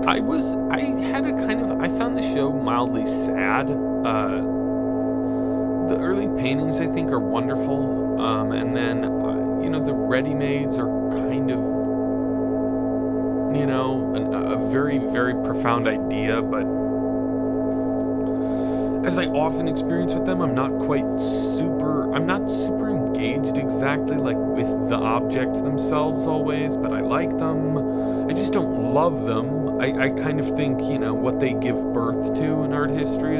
I found the show mildly sad. The early paintings, I think, are wonderful. And then, the ready-mades are kind of, a very, very profound idea, but as I often experience with them, I'm not super engaged exactly, like, with the objects themselves always, but I like them. I just don't love them. I kind of think, what they give birth to in art history